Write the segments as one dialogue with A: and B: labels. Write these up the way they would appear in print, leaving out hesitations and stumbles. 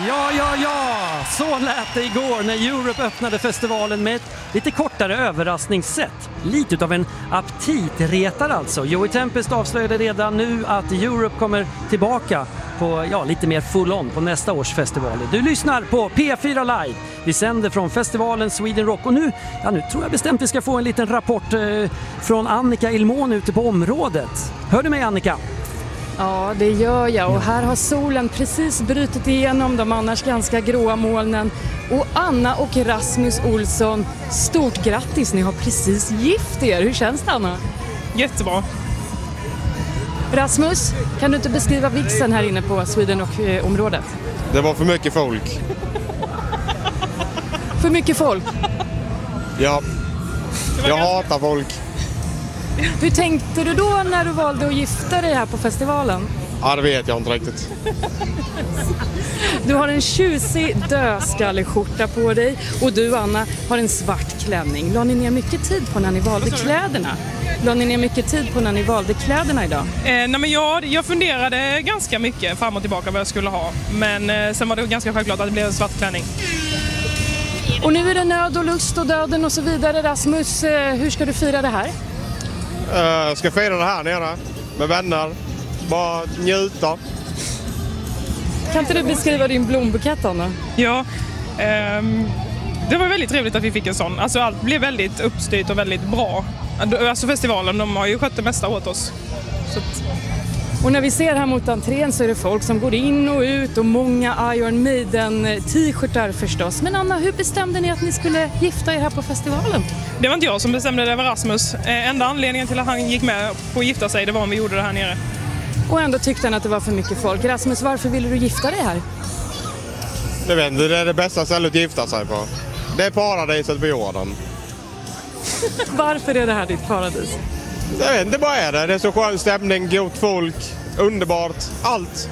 A: Ja, så lät det igår när Europe öppnade festivalen med ett lite kortare överraskningssätt. Lite utav en aptitretare alltså. Joey Tempest avslöjade redan nu att Europe kommer tillbaka på lite mer full on på nästa års festival. Du lyssnar på P4 Live. Vi sänder från festivalen Sweden Rock och nu tror jag bestämt vi ska få en liten rapport från Annika Ilmon ute på området. Hör du mig, Annika?
B: Ja, det gör jag, och här har solen precis brutit igenom de annars ganska gråa molnen. Och Anna och Rasmus Olsson, stort grattis, ni har precis gift er. Hur känns det, Anna?
C: Jättebra.
B: Rasmus, kan du inte beskriva vigseln här inne på Sweden Rock-området?
D: Det var för mycket folk.
B: För mycket folk?
D: Ja, jag hatar folk.
B: Hur tänkte du då när du valde att gifta dig här på festivalen?
D: Ja, det vet jag inte riktigt.
B: Du har en tjusig dödskalleskjorta på dig och du, Anna, har en svart klänning. La ni ner mycket tid på när ni valde kläderna? Idag?
C: Jag funderade ganska mycket fram och tillbaka vad jag skulle ha. Men sen var det ganska självklart att det blev en svart klänning.
B: Och nu är det nöd och lust och döden och så vidare. Rasmus, hur ska du fira det här?
D: Jag ska fira det här nere med vänner. Bara njuta.
B: Kan inte du beskriva din blombukett, Anna?
C: Ja, det var väldigt trevligt att vi fick en sån. Alltså allt blev väldigt uppstyrt och väldigt bra. Alltså festivalen, de har ju skött det mesta åt oss. Så att...
B: Och när vi ser här mot entrén så är det folk som går in och ut och många Iron Maiden t-shirtar förstås. Men Anna, hur bestämde ni att ni skulle gifta er här på festivalen?
C: Det var inte jag som bestämde, det var Rasmus. Enda anledningen till att han gick med på att gifta sig, det var om vi gjorde det här nere.
B: Och ändå tyckte han att det var för mycket folk. Rasmus, varför ville du gifta dig här?
D: Jag vet inte, det är det bästa stället att gifta sig på. Det är paradiset på jorden.
B: Varför är det här ditt paradis?
D: Jag vet inte, vad är det? Det är så skön stämning, gott folk, underbart, allt.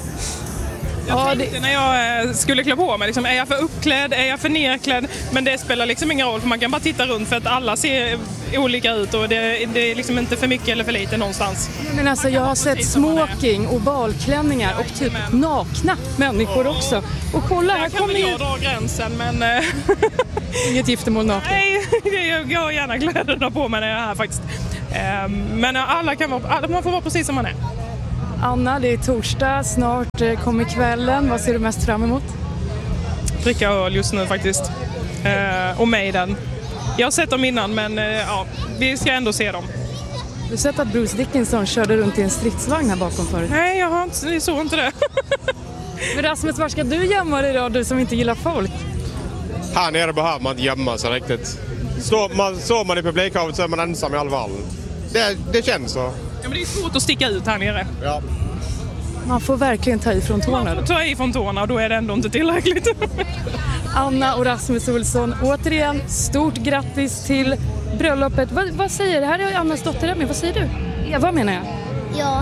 C: Jag tänkte när jag skulle klä på mig, liksom, är jag för uppklädd, är jag för nerklädd? Men det spelar liksom ingen roll, för man kan bara titta runt för att alla ser olika ut och det är liksom inte för mycket eller för lite någonstans.
B: Men alltså, jag har sett smoking och balklänningar och typ nakna människor också. Och kolla, här kommer ju...
C: Jag dra gränsen, men...
B: Inget giftermål naken.
C: Nej, jag har gärna kläderna på mig när jag är här faktiskt. Men man får vara precis som man är.
B: Anna, det är torsdag, snart kommer kvällen. Vad ser du mest fram emot?
C: Dricka öl just nu faktiskt. Och Maiden. Jag har sett dem innan, men vi ska ändå se dem.
B: Du har sett att Bruce Dickinson körde runt i en stridsvagn här bakom förut?
C: Nej, jag såg inte det.
B: Men Rasmus, var ska du gömma dig då, du som inte gillar folk?
D: Här nere behöver man inte gömma sig riktigt. Står man i publikhavet så är man ensam i alla fall. Det känns så.
C: Ja, men det är svårt att sticka ut här nere.
D: Ja.
B: Man får verkligen ta ifrån tårna.
C: Man får ta ifrån tårna och då är det ändå inte tillräckligt.
B: Anna och Rasmus Olsson, återigen stort grattis till bröllopet. Vad säger du? Här är Annas dotter med. Vad säger du? Eva menar jag.
E: Ja.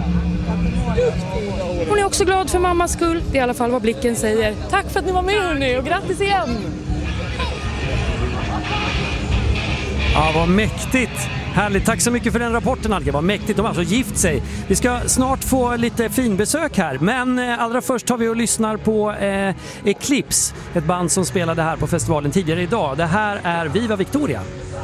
B: Hon är också glad för mammas skull. Det är i alla fall vad blicken säger. Tack för att ni var med, hörni, och grattis igen!
A: Ja, vad mäktigt! Härligt, tack så mycket för den rapporten, Alge. Vad mäktigt, de har alltså gift sig. Vi ska snart få lite finbesök här, men allra först tar vi och lyssnar på Eclipse, ett band som spelade här på festivalen tidigare idag. Det här är Viva Victoria.